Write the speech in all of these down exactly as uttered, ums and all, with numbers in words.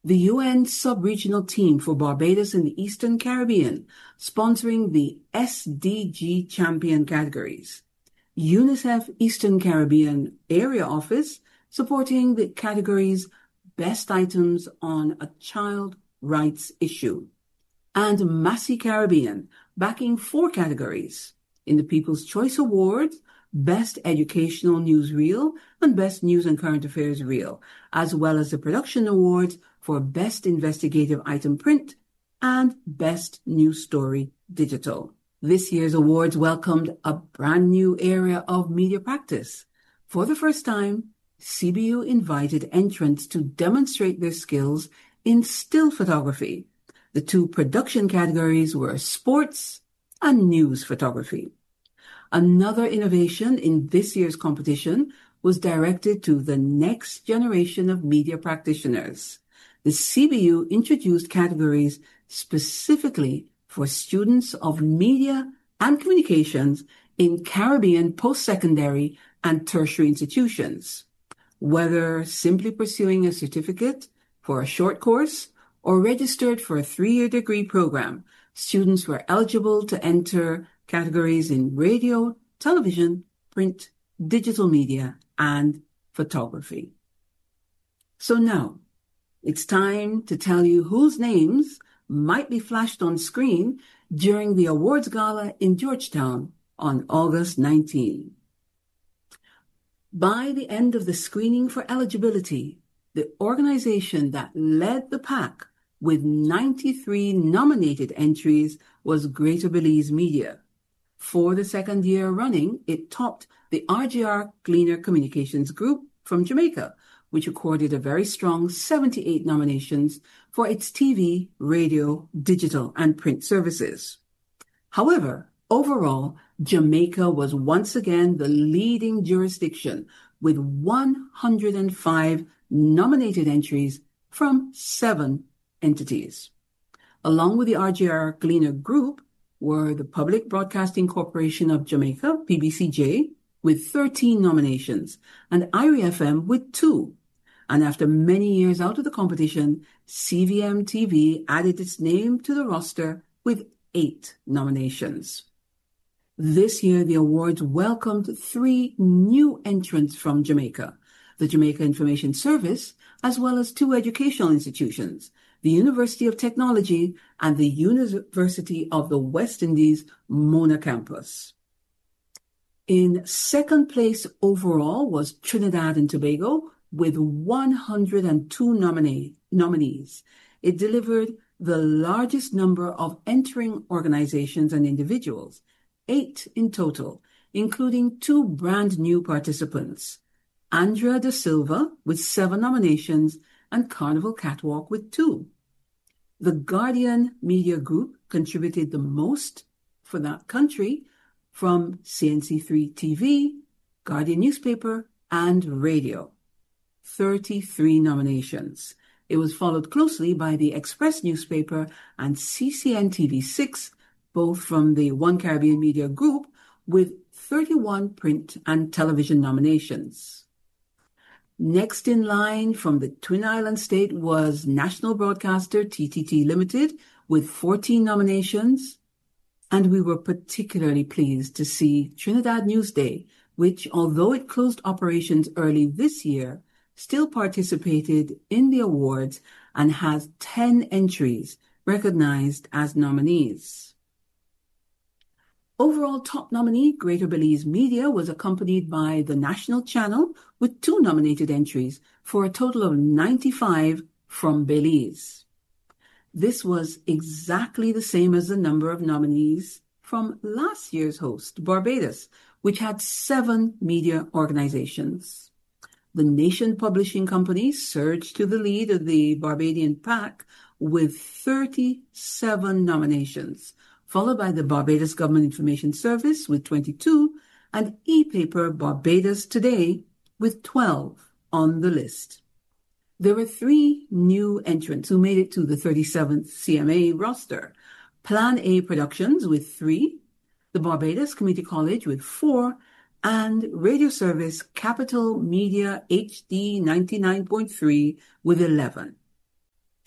The U N Sub-Regional Team for Barbados and the Eastern Caribbean, sponsoring the S D G Champion categories. UNICEF Eastern Caribbean Area Office, supporting the categories Best Items on a Child Rights Issue. And Massey Caribbean, backing four categories in the People's Choice Awards, Best Educational Newsreel and Best News and Current Affairs Reel, as well as the Production Awards for Best Investigative Item Print and Best News Story Digital. This year's awards welcomed a brand new area of media practice. For the first time, C B U invited entrants to demonstrate their skills in still photography. The two production categories were sports and news photography. Another innovation in this year's competition was directed to the next generation of media practitioners. The C B U introduced categories specifically for students of media and communications in Caribbean post-secondary and tertiary institutions. Whether simply pursuing a certificate for a short course or registered for a three-year degree program, students were eligible to enter categories in radio, television, print, digital media, and photography. So now, it's time to tell you whose names might be flashed on screen during the awards gala in Georgetown on August nineteenth. By the end of the screening for eligibility, the organization that led the pack with ninety-three nominated entries was Greater Belize Media. For the second year running, it topped the R J R Gleaner Communications Group from Jamaica, which recorded a very strong seventy-eight nominations for its T V, radio, digital, and print services. However, overall, Jamaica was once again the leading jurisdiction with one hundred five nominated entries from seven entities. Along with the R J R Gleaner Group were the Public Broadcasting Corporation of Jamaica, P B C J, with thirteen nominations, and I R I F M with two. And after many years out of the competition, C V M T V added its name to the roster with eight nominations. This year, the awards welcomed three new entrants from Jamaica, the Jamaica Information Service, as well as two educational institutions, the University of Technology and the University of the West Indies Mona campus. In second place overall was Trinidad and Tobago with one hundred two nominee, nominees. It delivered the largest number of entering organizations and individuals, eight in total, including two brand new participants, Andrea Da Silva with seven nominations and Carnival Catwalk with two. The Guardian Media Group contributed the most for that country from C N C three T V, Guardian Newspaper, and Radio. thirty-three nominations. It was followed closely by the Express newspaper and C C N T V six, both from the One Caribbean Media Group, with thirty-one print and television nominations. Next in line from the Twin Island state was national broadcaster T T T Limited with fourteen nominations. And we were particularly pleased to see Trinidad Newsday, which, although it closed operations early this year, still participated in the awards and has ten entries recognized as nominees. Overall top nominee, Greater Belize Media, was accompanied by the National Channel with two nominated entries for a total of ninety-five from Belize. This was exactly the same as the number of nominees from last year's host, Barbados, which had seven media organizations. The Nation Publishing Company surged to the lead of the Barbadian pack with thirty-seven nominations, followed by the Barbados Government Information Service with twenty-two, and e-paper Barbados Today with twelve on the list. There were three new entrants who made it to the thirty-seventh C M A roster. Plan A Productions with three, the Barbados Community College with four, and radio service Capital Media H D ninety-nine point three with eleven.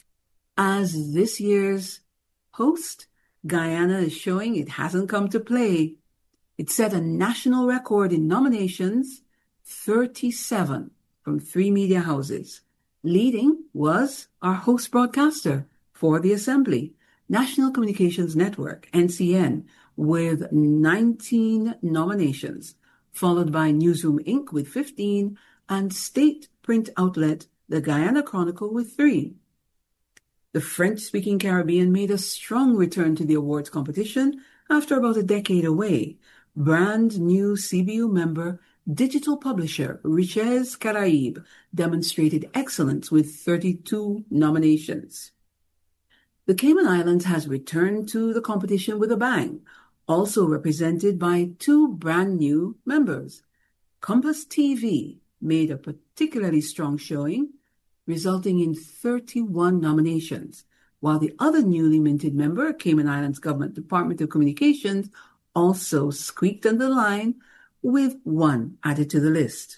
As this year's host, Guyana is showing it hasn't come to play. It set a national record in nominations, thirty-seven from three media houses. Leading was our host broadcaster for the Assembly, National Communications Network, N C N, with nineteen nominations, followed by Newsroom Incorporated with fifteen, and state print outlet The Guyana Chronicle with three. The French-speaking Caribbean made a strong return to the awards competition after about a decade away. Brand new C B U member, digital publisher Richez Caraïbe demonstrated excellence with thirty-two nominations. The Cayman Islands has returned to the competition with a bang, also represented by two brand new members. Compass T V made a particularly strong showing, resulting in thirty-one nominations, while the other newly minted member, Cayman Islands Government Department of Communications, also squeaked under the line with one added to the list.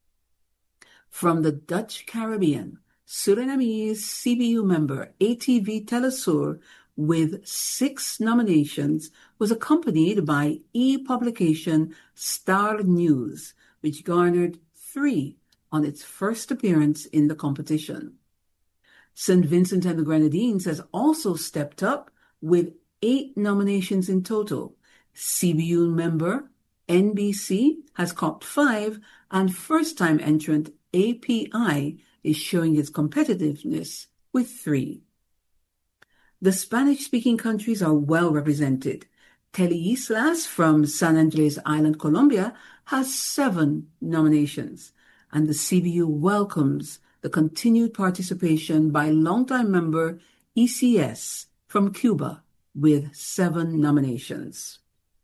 From the Dutch Caribbean, Surinamese C B U member A T V Telesur with six nominations was accompanied by e-publication Star News, which garnered three on its first appearance in the competition. Saint Vincent and the Grenadines has also stepped up with eight nominations in total. C B U member N B C has copped five, and first-time entrant A P I is showing its competitiveness with three. The Spanish-speaking countries are well represented. Teleislas from San Andres Island, Colombia, has seven nominations, and the C B U welcomes the continued participation by longtime member E C S from Cuba with seven nominations.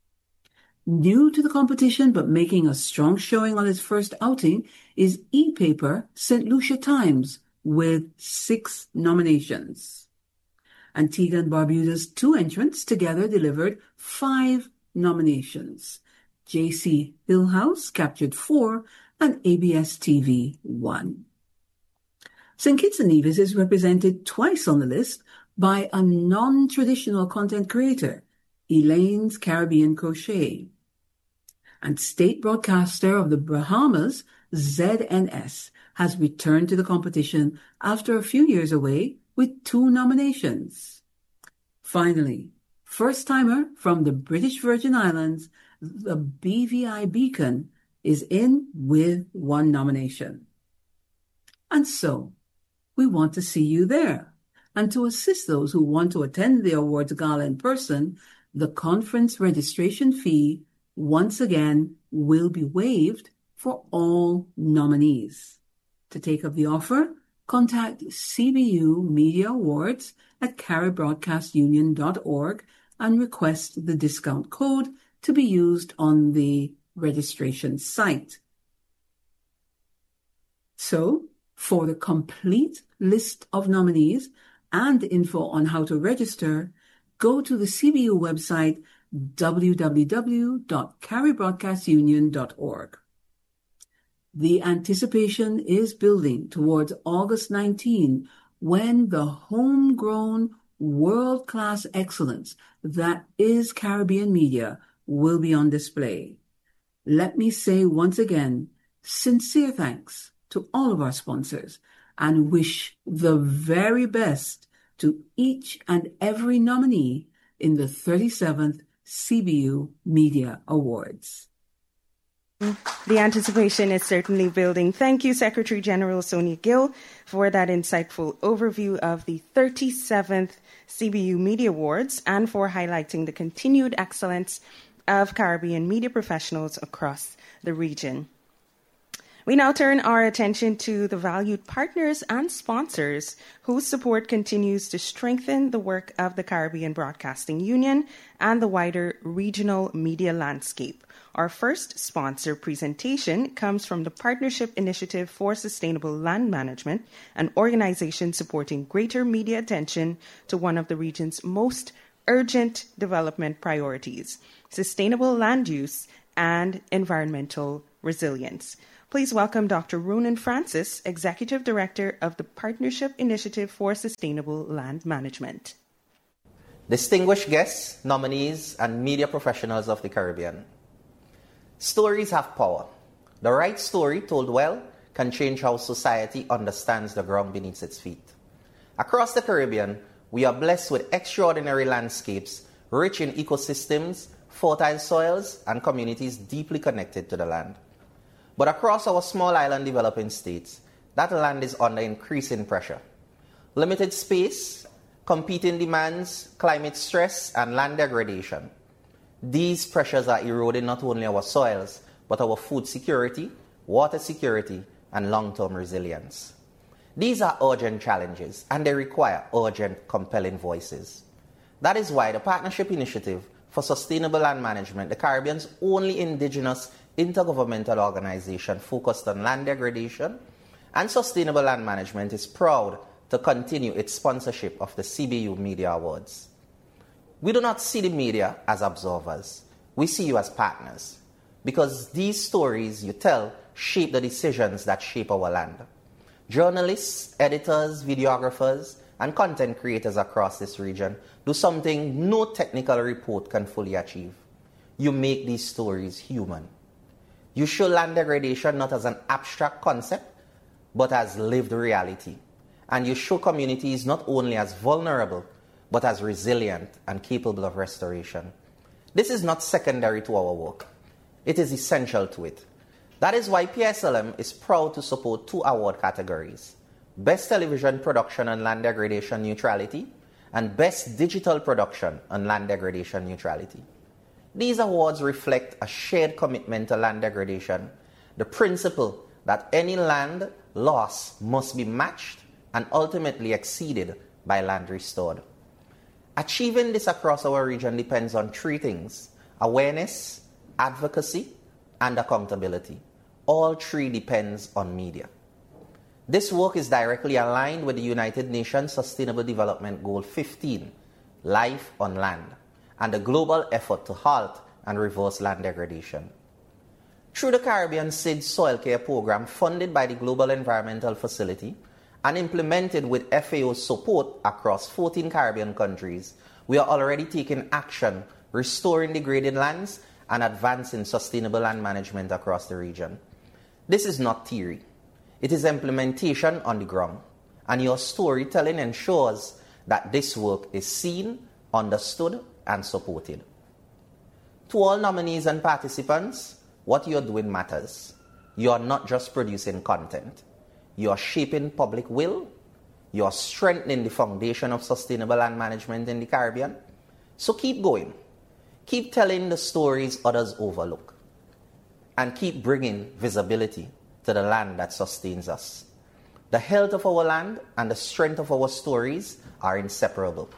New to the competition but making a strong showing on its first outing is e-paper Saint Lucia Times with six nominations. Antigua and Barbuda's two entrants together delivered five nominations. J C Hillhouse captured four and A B S T V one. Saint Kitts and Nevis is represented twice on the list by a non-traditional content creator, Elaine's Caribbean Crochet. And state broadcaster of the Bahamas, Z N S, has returned to the competition after a few years away with two nominations. Finally, first-timer from the British Virgin Islands, the B V I Beacon, is in with one nomination. And so, we want to see you there. And to assist those who want to attend the awards gala in person, the conference registration fee once again will be waived for all nominees. To take up the offer, contact C B U Media Awards at carib broadcast union dot org and request the discount code to be used on the registration site. So, for the complete list of nominees and info on how to register, go to the C B U website w w w dot carib broadcast union dot org. The anticipation is building towards August nineteenth, when the homegrown world-class excellence that is Caribbean media will be on display. Let me say once again, sincere thanks to all of our sponsors and wish the very best to each and every nominee in the thirty-seventh C B U Media Awards. The anticipation is certainly building. Thank you, Secretary General Sonia Gill, for that insightful overview of the thirty-seventh C B U Media Awards and for highlighting the continued excellence of Caribbean media professionals across the region. We now turn our attention to the valued partners and sponsors whose support continues to strengthen the work of the Caribbean Broadcasting Union and the wider regional media landscape. Our first sponsor presentation comes from the Partnership Initiative for Sustainable Land Management, an organization supporting greater media attention to one of the region's most urgent development priorities, sustainable land use and environmental resilience. Please welcome Doctor Ronan Francis, Executive Director of the Partnership Initiative for Sustainable Land Management. Distinguished guests, nominees, and media professionals of the Caribbean. Stories have power. The right story told well can change how society understands the ground beneath its feet. Across the Caribbean, we are blessed with extraordinary landscapes, rich in ecosystems, fertile soils, and communities deeply connected to the land. But across our small island developing states, that land is under increasing pressure. Limited space, competing demands, climate stress, and land degradation. These pressures are eroding not only our soils, but our food security, water security, and long-term resilience. These are urgent challenges, and they require urgent, compelling voices. That is why the Partnership Initiative for Sustainable Land Management, the Caribbean's only indigenous intergovernmental organization focused on land degradation and sustainable land management, is proud to continue its sponsorship of the C B U Media Awards. We do not see the media as observers. We see you as partners, because these stories you tell shape the decisions that shape our land. Journalists, editors, videographers, and content creators across this region do something no technical report can fully achieve. You make these stories human. You show land degradation not as an abstract concept, but as lived reality. And you show communities not only as vulnerable, but as resilient and capable of restoration. This is not secondary to our work. It is essential to it. That is why P S L M is proud to support two award categories: Best Television Production on Land Degradation Neutrality and Best Digital Production on Land Degradation Neutrality. These awards reflect a shared commitment to land degradation, the principle that any land loss must be matched and ultimately exceeded by land restored. Achieving this across our region depends on three things: awareness, advocacy, and accountability. All three depends on media. This work is directly aligned with the United Nations Sustainable Development Goal fifteen, Life on Land, and the global effort to halt and reverse land degradation. Through the Caribbean S I D Soil Care Program, funded by the Global Environmental Facility and implemented with F A O support across fourteen Caribbean countries, we are already taking action, restoring degraded lands and advancing sustainable land management across the region. This is not theory. It is implementation on the ground, and your storytelling ensures that this work is seen, understood, and supported. To all nominees and participants, what you are doing matters. You are not just producing content. You are shaping public will. You are strengthening the foundation of sustainable land management in the Caribbean. So keep going. Keep telling the stories others overlook. And keep bringing visibility to the land that sustains us. The health of our land and the strength of our stories are inseparable.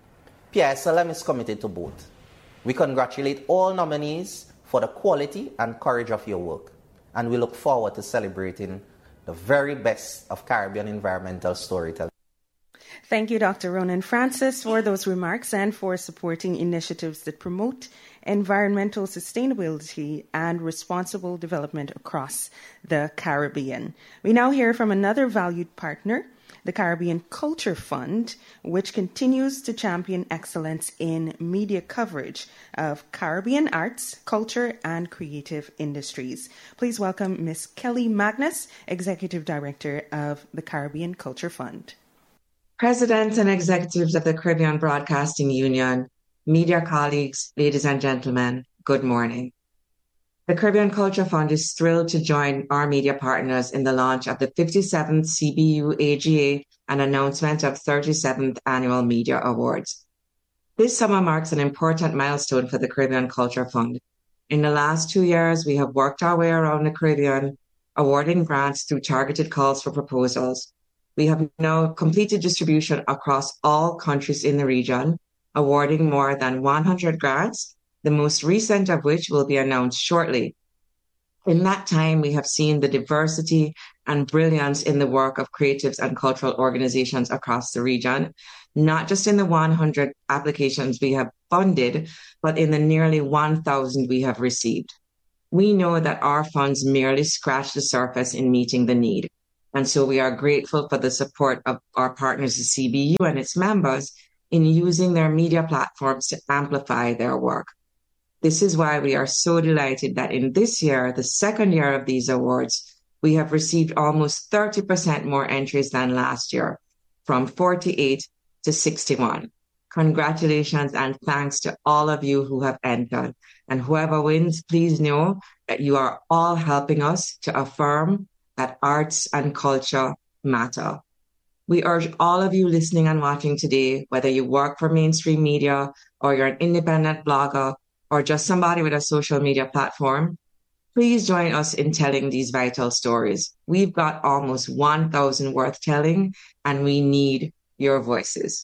P S L M is committed to both. We congratulate all nominees for the quality and courage of your work, and we look forward to celebrating the very best of Caribbean environmental storytelling. Thank you, Doctor Ronan Francis, for those remarks and for supporting initiatives that promote environmental sustainability and responsible development across the Caribbean. We now hear from another valued partner, the Caribbean Culture Fund, which continues to champion excellence in media coverage of Caribbean arts, culture, and creative industries. Please welcome Miz Kelly Magnus, Executive Director of the Caribbean Culture Fund. Presidents and executives of the Caribbean Broadcasting Union, media colleagues, ladies and gentlemen, good morning. The Caribbean Culture Fund is thrilled to join our media partners in the launch of the fifty-seventh C B U A G A and announcement of thirty-seventh Annual Media Awards. This summer marks an important milestone for the Caribbean Culture Fund. In the last two years, we have worked our way around the Caribbean, awarding grants through targeted calls for proposals. We have now completed distribution across all countries in the region, awarding more than one hundred grants, the most recent of which will be announced shortly. In that time, we have seen the diversity and brilliance in the work of creatives and cultural organizations across the region, not just in the one hundred applications we have funded, but in the nearly one thousand we have received. We know that our funds merely scratch the surface in meeting the need. And so we are grateful for the support of our partners, the C B U and its members, in using their media platforms to amplify their work. This is why we are so delighted that in this year, the second year of these awards, we have received almost thirty percent more entries than last year, from forty-eight to sixty-one. Congratulations and thanks to all of you who have entered. And whoever wins, please know that you are all helping us to affirm that arts and culture matter. We urge all of you listening and watching today, whether you work for mainstream media or you're an independent blogger or just somebody with a social media platform, please join us in telling these vital stories. We've got almost one thousand worth telling, and we need your voices.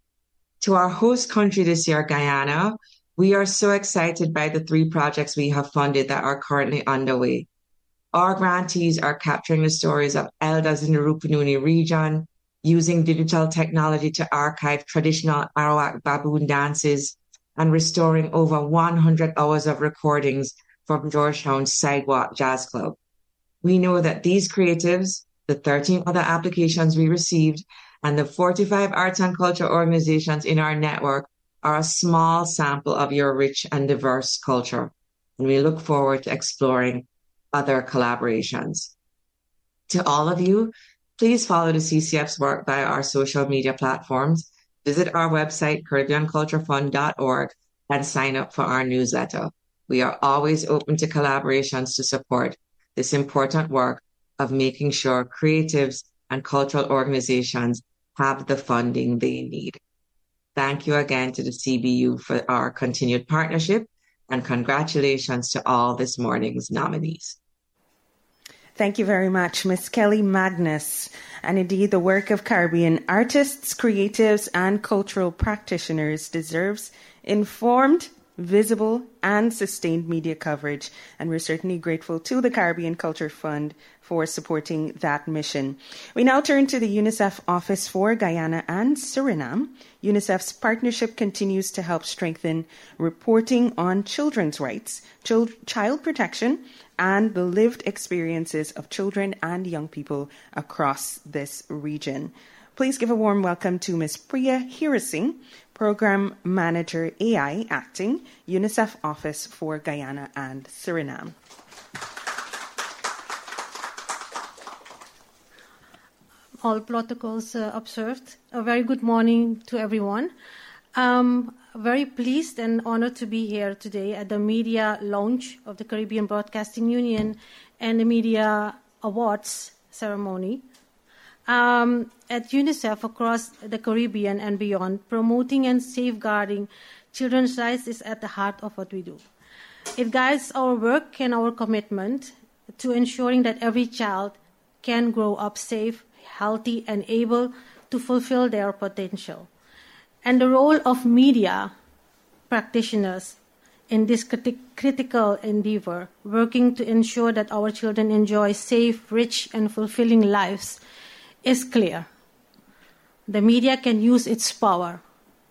To our host country this year, Guyana, we are so excited by the three projects we have funded that are currently underway. Our grantees are capturing the stories of elders in the Rupununi region, using digital technology to archive traditional Arawak baboon dances, and restoring over one hundred hours of recordings from Georgetown's Sidewalk Jazz Club. We know that these creatives, the thirteen other applications we received, and the forty-five arts and culture organizations in our network are a small sample of your rich and diverse culture, and we look forward to exploring other collaborations. To all of you, please follow the C C F's work via our social media platforms, visit our website, Caribbean Culture Fund dot org, and sign up for our newsletter. We are always open to collaborations to support this important work of making sure creatives and cultural organizations have the funding they need. Thank you again to the C B U for our continued partnership, and congratulations to all this morning's nominees. Thank you very much, Miz Kelly Magnus. And indeed, the work of Caribbean artists, creatives, and cultural practitioners deserves informed, visible, and sustained media coverage. And we're certainly grateful to the Caribbean Culture Fund for supporting that mission. We now turn to the UNICEF Office for Guyana and Suriname. UNICEF's partnership continues to help strengthen reporting on children's rights, child, child protection, and the lived experiences of children and young people across this region. Please give a warm welcome to Miz Priya Hirasingh, Program Manager A I, Acting, UNICEF Office for Guyana and Suriname. All protocols uh, observed. A very good morning to everyone. Um, very pleased and honored to be here today at the media launch of the Caribbean Broadcasting Union and the Media Awards ceremony. Um, at UNICEF across the Caribbean and beyond, promoting and safeguarding children's rights is at the heart of what we do. It guides our work and our commitment to ensuring that every child can grow up safe, healthy, and able to fulfill their potential. And the role of media practitioners in this criti- critical endeavor, working to ensure that our children enjoy safe, rich, and fulfilling lives, is clear. The media can use its power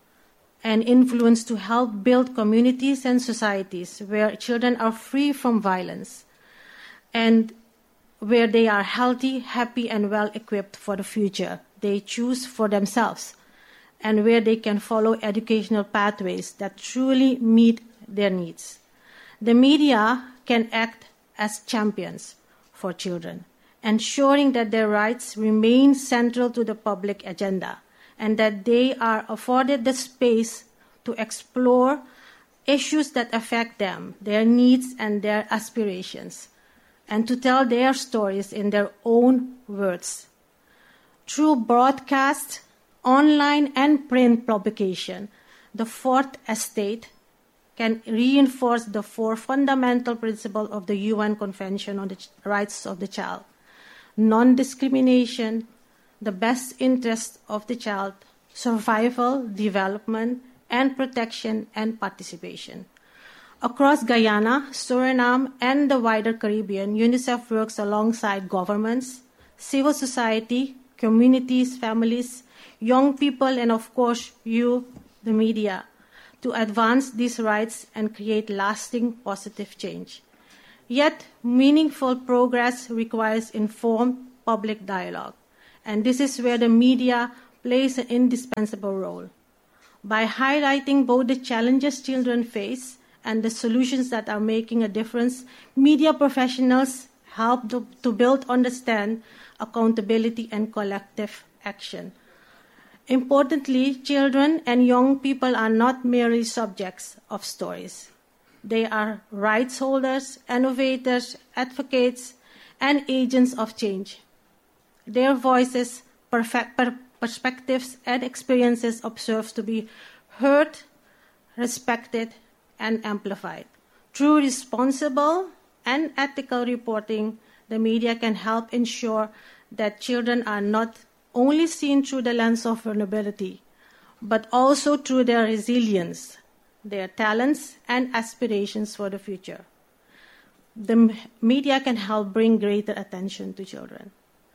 and influence to help build communities and societies where children are free from violence and where they are healthy, happy, and well-equipped for the future they choose for themselves, and where they can follow educational pathways that truly meet their needs. The media can act as champions for children, ensuring that their rights remain central to the public agenda and that they are afforded the space to explore issues that affect them, their needs, and their aspirations, and to tell their stories in their own words. Through broadcast, online, and print publication, the Fourth Estate can reinforce the four fundamental principles of the U N Convention on the Rights of the Child: non-discrimination, the best interest of the child, survival, development, and protection and participation. Across Guyana, Suriname, and the wider Caribbean, UNICEF works alongside governments, civil society, communities, families, young people, and of course you, the media, to advance these rights and create lasting positive change. Yet, meaningful progress requires informed public dialogue, and this is where the media plays an indispensable role. By highlighting both the challenges children face and the solutions that are making a difference, media professionals help to, to build understand, accountability, and collective action. Importantly, children and young people are not merely subjects of stories. They are rights holders, innovators, advocates, and agents of change. Their voices, perfect, per, perspectives, and experiences observed to be heard, respected, and amplified. Through responsible and ethical reporting, the media can help ensure that children are not only seen through the lens of vulnerability, but also through their resilience, their talents, and aspirations for the future. The media can help bring greater attention to children,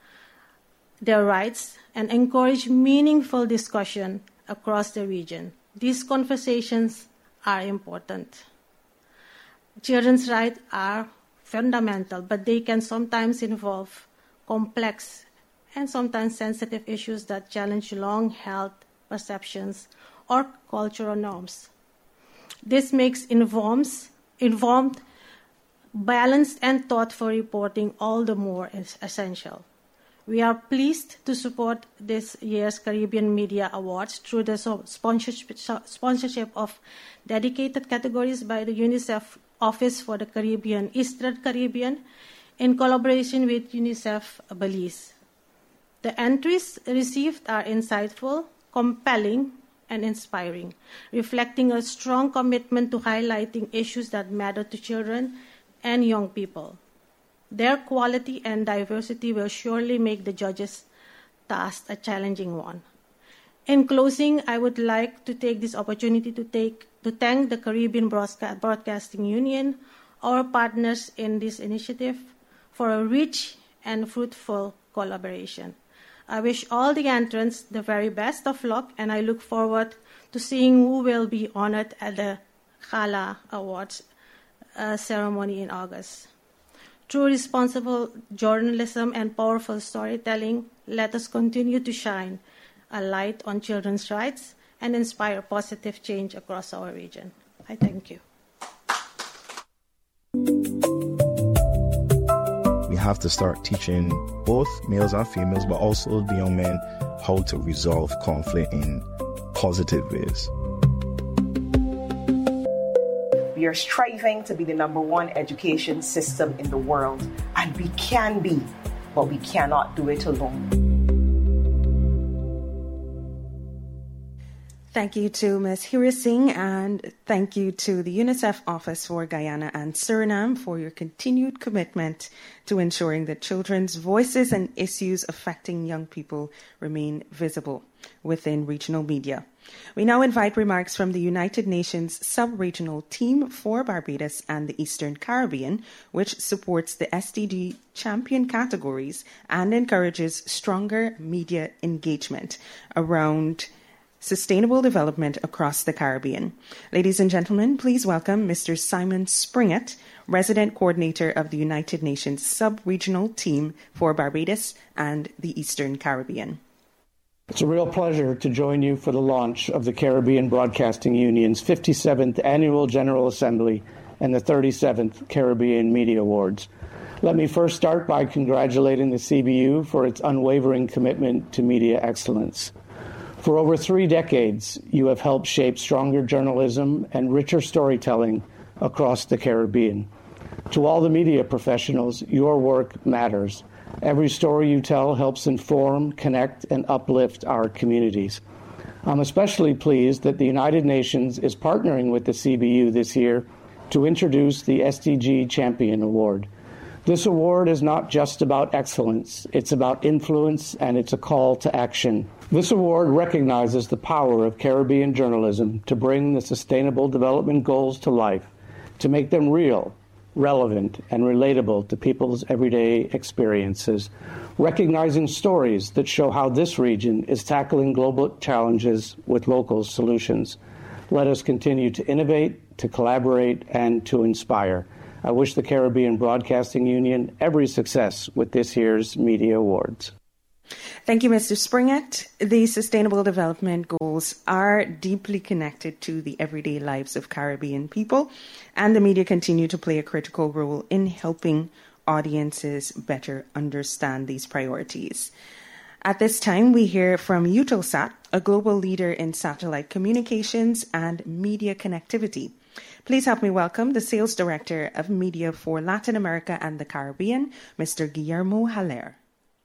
their rights, and encourage meaningful discussion across the region. These conversations are important. Children's rights are fundamental, but they can sometimes involve complex and sometimes sensitive issues that challenge long-held perceptions or cultural norms. This makes informs, informed, balanced, and thoughtful reporting all the more essential. We are pleased to support this year's Caribbean Media Awards through the sponsorship of dedicated categories by the UNICEF Office for the Caribbean, Eastern Caribbean, in collaboration with UNICEF Belize. The entries received are insightful, compelling, and inspiring, reflecting a strong commitment to highlighting issues that matter to children and young people. Their quality and diversity will surely make the judges' task a challenging one. In closing, I would like to take this opportunity to, take, to thank the Caribbean Broadcasting Union, our partners in this initiative, for a rich and fruitful collaboration. I wish all the entrants the very best of luck, and I look forward to seeing who will be honored at the Gala Awards uh, ceremony in August. Through responsible journalism and powerful storytelling, let us continue to shine a light on children's rights and inspire positive change across our region. I thank you. We have to start teaching both males and females, but also the young men, how to resolve conflict in positive ways. We are striving to be the number one education system in the world, and we can be, but we cannot do it alone. Thank you to Miz Hira Singh, and thank you to the UNICEF Office for Guyana and Suriname for your continued commitment to ensuring that children's voices and issues affecting young people remain visible within regional media. We now invite remarks from the United Nations Sub-Regional Team for Barbados and the Eastern Caribbean, which supports the S D G champion categories and encourages stronger media engagement around sustainable development across the Caribbean. Ladies and gentlemen, please welcome Mister Simon Springett, Resident Coordinator of the United Nations Sub-Regional Team for Barbados and the Eastern Caribbean. It's a real pleasure to join you for the launch of the Caribbean Broadcasting Union's fifty-seventh Annual General Assembly and the thirty-seventh Caribbean Media Awards. Let me first start by congratulating the C B U for its unwavering commitment to media excellence. For over three decades, you have helped shape stronger journalism and richer storytelling across the Caribbean. To all the media professionals, your work matters. Every story you tell helps inform, connect, and uplift our communities. I'm especially pleased that the United Nations is partnering with the C B U this year to introduce the S D G Champion Award. This award is not just about excellence, it's about influence, and it's a call to action. This award recognizes the power of Caribbean journalism to bring the Sustainable Development Goals to life, to make them real, relevant, and relatable to people's everyday experiences, recognizing stories that show how this region is tackling global challenges with local solutions. Let us continue to innovate, to collaborate, and to inspire. I wish the Caribbean Broadcasting Union every success with this year's Media Awards. Thank you, Mister Springett. The Sustainable Development Goals are deeply connected to the everyday lives of Caribbean people, and the media continue to play a critical role in helping audiences better understand these priorities. At this time, we hear from Eutelsat, a global leader in satellite communications and media connectivity. Please help me welcome the Sales Director of Media for Latin America and the Caribbean, Mister Guillermo Haller.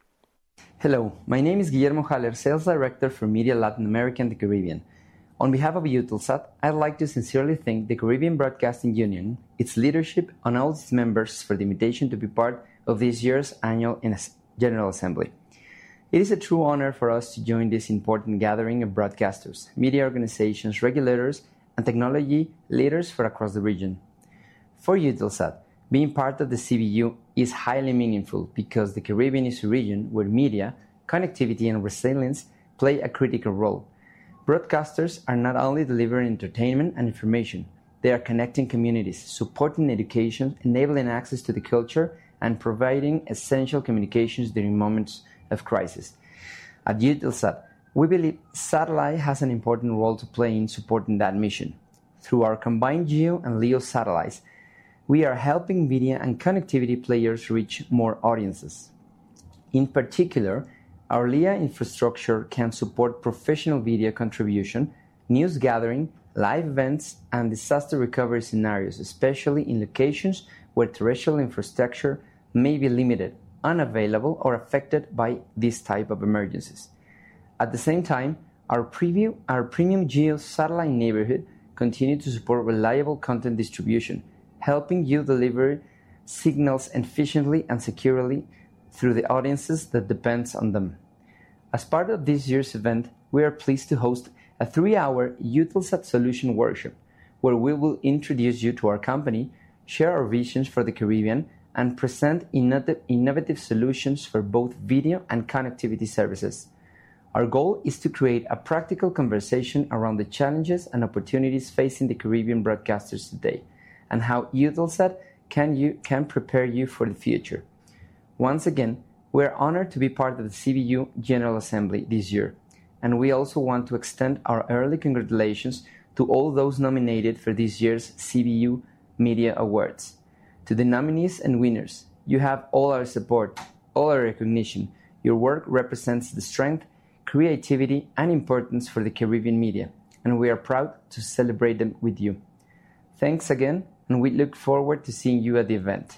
Hello, my name is Guillermo Haller, Sales Director for Media Latin America and the Caribbean. On behalf of Eutelsat, I'd like to sincerely thank the Caribbean Broadcasting Union, its leadership, and all its members for the invitation to be part of this year's annual General Assembly. It is a true honor for us to join this important gathering of broadcasters, media organizations, regulators, and technology leaders from across the region. For Eutelsat, being part of the C B U is highly meaningful because the Caribbean is a region where media, connectivity, and resilience play a critical role. Broadcasters are not only delivering entertainment and information, they are connecting communities, supporting education, enabling access to the culture, and providing essential communications during moments of crisis. At Eutelsat, we believe satellite has an important role to play in supporting that mission. Through our combined GEO and LEO satellites, we are helping media and connectivity players reach more audiences. In particular, our LEO infrastructure can support professional video contribution, news gathering, live events, and disaster recovery scenarios, especially in locations where terrestrial infrastructure may be limited, unavailable, or affected by this type of emergencies. At the same time, our, preview, our premium GEO satellite neighborhood continue to support reliable content distribution, helping you deliver signals efficiently and securely through the audiences that depends on them. As part of this year's event, we are pleased to host a three-hour Eutelsat Solution Workshop, where we will introduce you to our company, share our visions for the Caribbean, and present innovative solutions for both video and connectivity services. Our goal is to create a practical conversation around the challenges and opportunities facing the Caribbean broadcasters today, and how Eutelsat can, you, can prepare you for the future. Once again, we are honored to be part of the C B U General Assembly this year, and we also want to extend our early congratulations to all those nominated for this year's C B U Media Awards. To the nominees and winners, you have all our support, all our recognition. Your work represents the strength, creativity, and importance for the Caribbean media, and we are proud to celebrate them with you. Thanks again, and we look forward to seeing you at the event.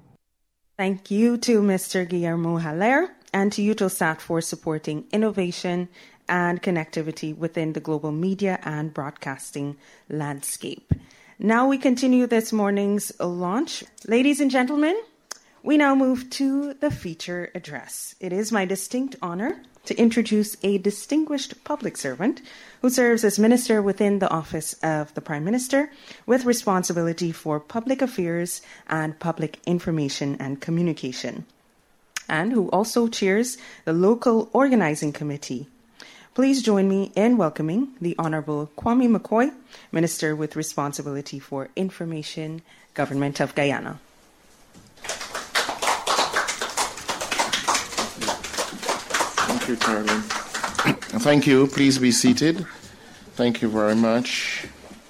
Thank you to Mister Guillermo Haller and to Eutelsat for supporting innovation and connectivity within the global media and broadcasting landscape. Now we continue this morning's launch. Ladies and gentlemen, we now move to the feature address. It is my distinct honor to introduce a distinguished public servant who serves as minister within the office of the Prime Minister with responsibility for public affairs and public information and communication, and who also chairs the local organizing committee. Please join me in welcoming the Honorable Kwame McCoy, Minister with responsibility for information, Government of Guyana. Thank you, Caroline. Thank you. Please be seated. Thank you very much.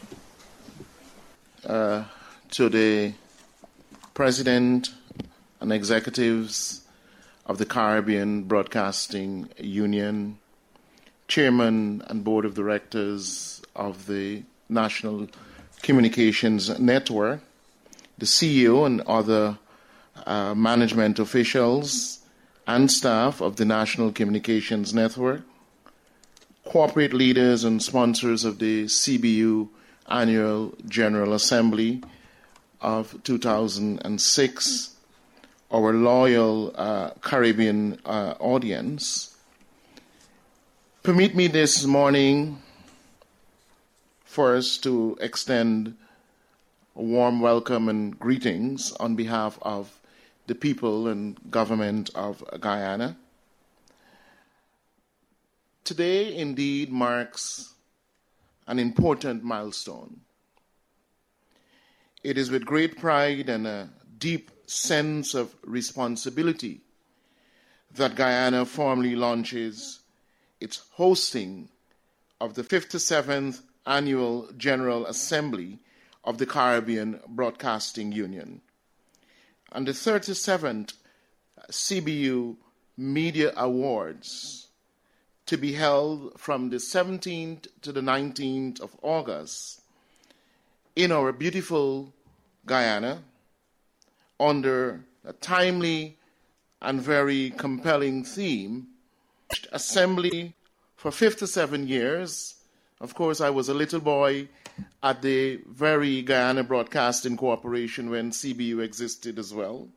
Uh, to the President and executives of the Caribbean Broadcasting Union, Chairman and Board of Directors of the National Communications Network, the C E O and other uh, management officials and staff of the National Communications Network, corporate leaders and sponsors of the C B U Annual General Assembly of two thousand six, our loyal uh, Caribbean uh, audience. Permit me this morning first to extend a warm welcome and greetings on behalf of the people and government of Guyana. Today indeed marks an important milestone. it is with great pride and a deep sense of responsibility that Guyana formally launches its hosting of the fifty-seventh Annual General Assembly of the Caribbean Broadcasting Union and the thirty-seventh C B U Media Awards, to be held from the seventeenth to the nineteenth of August in our beautiful Guyana under a timely and very compelling theme, Assembly for fifty-seven years. Of course, I was a little boy at the very Guyana Broadcasting Corporation when C B U existed as well.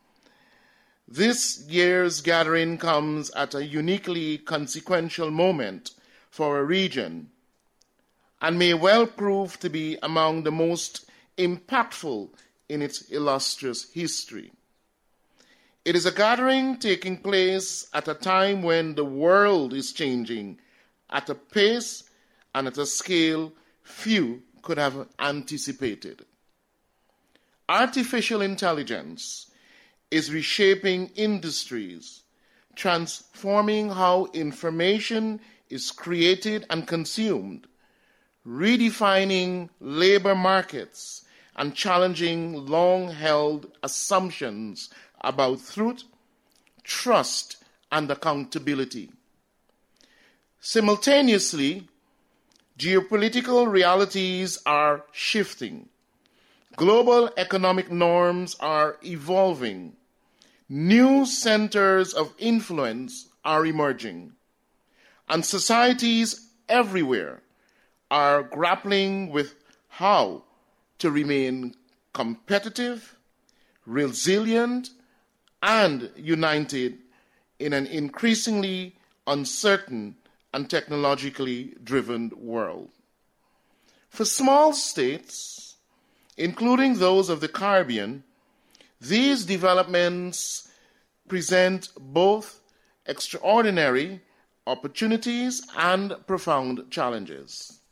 This year's gathering comes at a uniquely consequential moment for our region and may well prove to be among the most impactful in its illustrious history. It is a gathering taking place at a time when the world is changing at a pace and at a scale few could have anticipated. Artificial intelligence is reshaping industries, transforming how information is created and consumed, redefining labor markets, and challenging long-held assumptions about truth, trust, and accountability. Simultaneously, geopolitical realities are shifting. Global economic norms are evolving. New centers of influence are emerging. And societies everywhere are grappling with how to remain competitive, resilient, and united in an increasingly uncertain and technologically driven world. For small states, including those of the Caribbean, these developments present both extraordinary opportunities and profound challenges.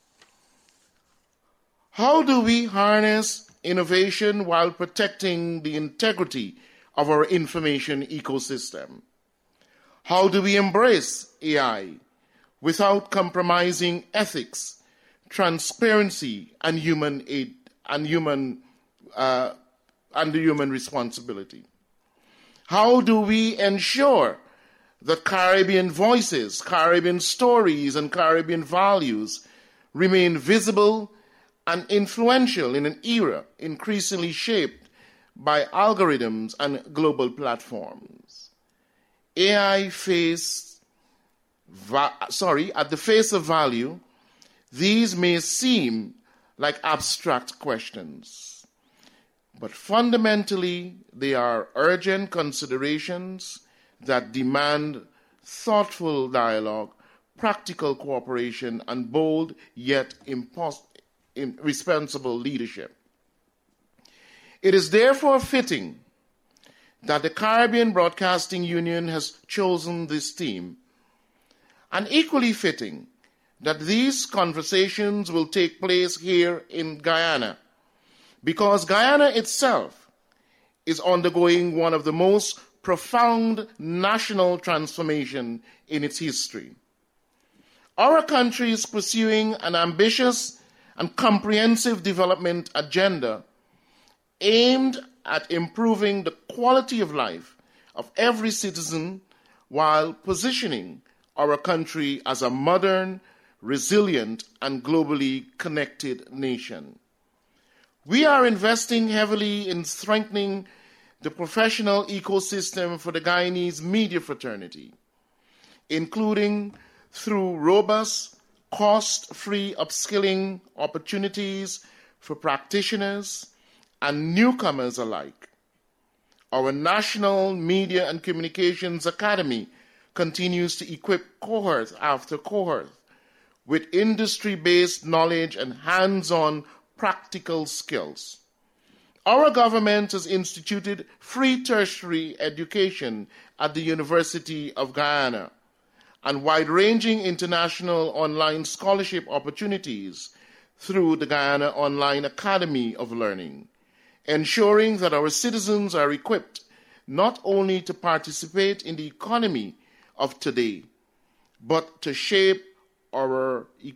How do we harness innovation while protecting the integrity of our information ecosystem? How do we embrace A I without compromising ethics, transparency, and human aid, and human uh, and the human responsibility? How do we ensure that Caribbean voices, Caribbean stories, and Caribbean values remain visible and influential in an era increasingly shaped by algorithms and global platforms? A I face, va- sorry, at the face of value, these may seem like abstract questions, but fundamentally they are urgent considerations that demand thoughtful dialogue, practical cooperation, and bold yet impos- responsible leadership. It is therefore fitting that the Caribbean Broadcasting Union has chosen this theme, and equally fitting that these conversations will take place here in Guyana, because Guyana itself is undergoing one of the most profound national transformation in its history. Our country is pursuing an ambitious and comprehensive development agenda aimed at improving the quality of life of every citizen while positioning our country as a modern, resilient, and globally connected nation. We are investing heavily in strengthening the professional ecosystem for the Guyanese media fraternity, including through robust, cost-free upskilling opportunities for practitioners and newcomers alike. Our National Media and Communications Academy continues to equip cohort after cohort with industry-based knowledge and hands-on practical skills. Our government has instituted free tertiary education at the University of Guyana and wide-ranging international online scholarship opportunities through the Guyana Online Academy of Learning, ensuring that our citizens are equipped not only to participate in the economy of today, but to shape our